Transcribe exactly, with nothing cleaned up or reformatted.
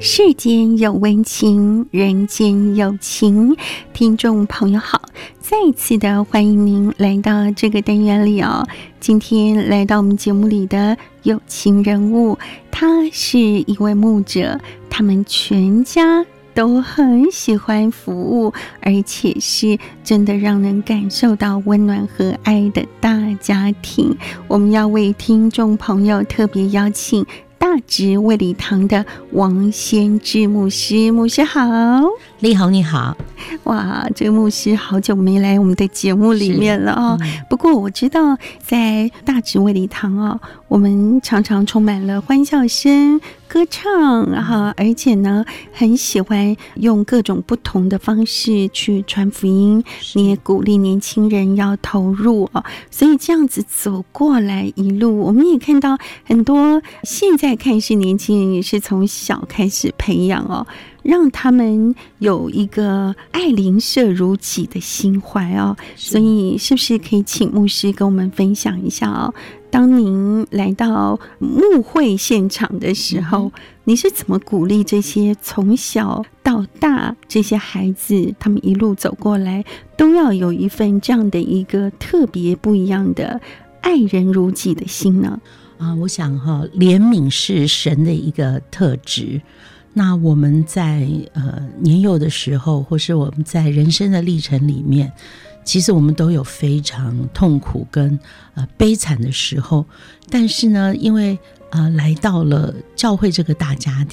世间有温情，人间有情。听众朋友好，再一次的欢迎您来到这个单元里哦。今天来到我们节目里的有情人物，他是一位牧者，他们全家都很喜欢服务，而且是真的让人感受到温暖和爱的大家庭。我们要为听众朋友特别邀请大直卫理堂的王先志牧师。牧师好。 丽红你好。 哇，这个牧师好久没来我们的节目里面了哦。嗯、不过我知道在大直卫理堂哦，我们常常充满了欢笑声、歌唱，然后而且呢很喜欢用各种不同的方式去传福音，你也鼓励年轻人要投入哦。所以这样子走过来一路，我们也看到很多现在看是年轻人，也是从小开始培养哦，让他们有一个爱邻舍如己的心怀哦。所以是不是可以请牧师跟我们分享一下哦？当您来到牧会现场的时候，嗯、你是怎么鼓励这些从小到大这些孩子，他们一路走过来，都要有一份这样的一个特别不一样的爱人如己的心呢？ 啊，我想哈、哦，怜悯是神的一个特质。那我们在呃年幼的时候，或是我们在人生的历程里面，其实我们都有非常痛苦跟呃悲惨的时候。但是呢，因为呃来到了教会这个大家